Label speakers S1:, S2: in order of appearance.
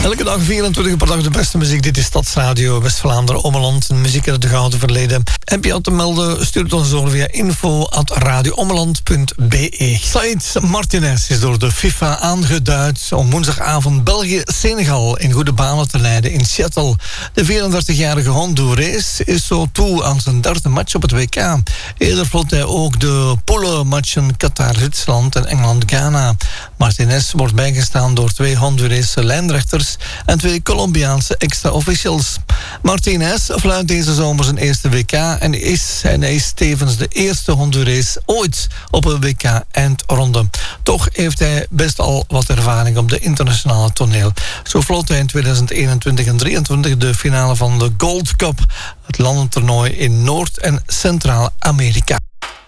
S1: Elke dag 24 per dag de beste muziek. Dit is Stadsradio West-Vlaanderen, Ommeland. Muziek uit het gouden verleden. Heb je al te melden? Stuur het ons door via info@radioommeland.be. Said Martinez is door de FIFA aangeduid om woensdagavond België-Senegal in goede banen te leiden in Seattle. De 34-jarige Honduras is zo toe aan zijn derde match op het WK. Eerder vloot hij ook de poolmatchen Qatar-Zwitserland en Engeland-Ghana. Martinez wordt bijgestaan door 2 Hondurese lijnrechters en 2 Colombiaanse extra-officials. Martinez fluit deze zomer zijn eerste WK en hij is tevens de eerste Hondurees ooit op een WK-eindronde. Toch heeft hij best al wat ervaring op de internationale toneel. Zo vloot hij in 2021 en 2023 de finale van de Gold Cup, het landentoernooi in Noord- en Centraal-Amerika.